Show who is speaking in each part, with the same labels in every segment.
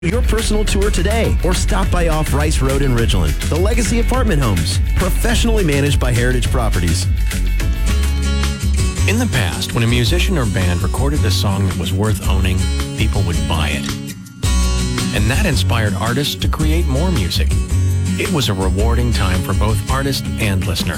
Speaker 1: Your personal tour today or stop by off Rice Road in Ridgeland. The Legacy Apartment Homes, professionally managed by Heritage Properties.
Speaker 2: In the past, when a musician or band recorded a song that was worth owning, people would buy it. And that inspired artists to create more music. It was a rewarding time for both artist and listener.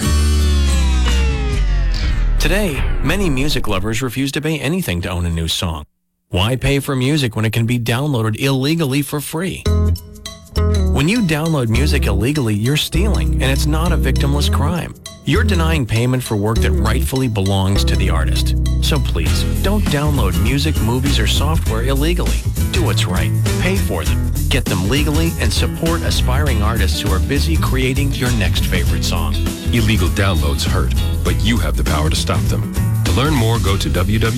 Speaker 2: Today, many music lovers refuse to pay anything to own a new song. Why pay for music when it can be downloaded illegally for free? When you download music illegally, you're stealing, and it's not a victimless crime. You're denying payment for work that rightfully belongs to the artist. So please, don't download music, movies, or software illegally. Do what's right. Pay for them. Get them legally and support aspiring artists who are busy creating your next favorite song.
Speaker 3: Illegal downloads hurt, but you have the power to stop them. To learn more, go to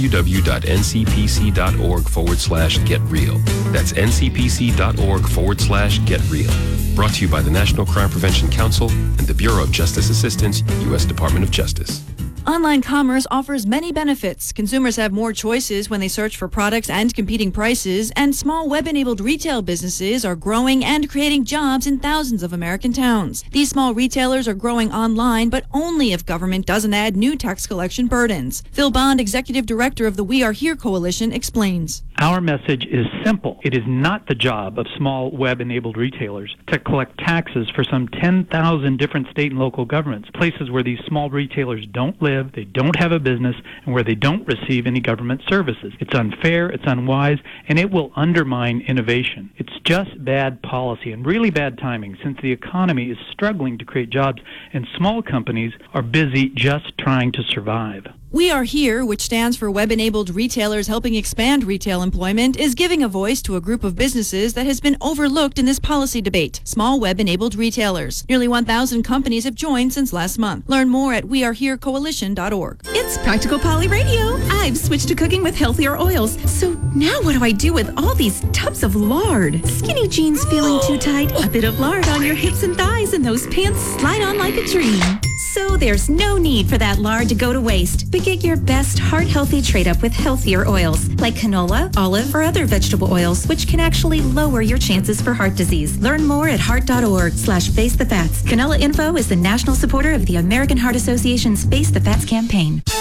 Speaker 3: www.ncpc.org/getreal. That's ncpc.org/getreal. Brought to you by the National Crime Prevention Council and the Bureau of Justice Assistance, U.S. Department of Justice.
Speaker 4: Online commerce offers many benefits. Consumers have more choices when they search for products and competing prices, and small web-enabled retail businesses are growing and creating jobs in thousands of American towns. These small retailers are growing online, but only if government doesn't add new tax collection burdens. Phil Bond, Executive Director of the We Are Here Coalition, explains.
Speaker 5: Our message is simple. It is not the job of small web-enabled retailers to collect taxes for some 10,000 different state and local governments, places where these small retailers don't live, they don't have a business, and where they don't receive any government services. It's unfair, it's unwise, and it will undermine innovation. It's just bad policy and really bad timing, since the economy is struggling to create jobs and small companies are busy just trying to survive.
Speaker 4: We Are Here, which stands for Web-Enabled Retailers Helping Expand Retail Employment, is giving a voice to a group of businesses that has been overlooked in this policy debate, small web-enabled retailers. Nearly 1,000 companies have joined since last month. Learn more at weareherecoalition.org.
Speaker 6: It's Practical Polly Radio. I've switched to cooking with healthier oils. So now what do I do with all these tubs of lard? Skinny jeans feeling too tight? A bit of lard on your hips and thighs, and those pants slide on like a dream. So there's no need for that lard to go to waste. But get your best heart-healthy trade-up with healthier oils, like canola, olive, or other vegetable oils, which can actually lower your chances for heart disease. Learn more at heart.org/FaceTheFats. Canola Info is the national supporter of the American Heart Association's Face the Fats campaign.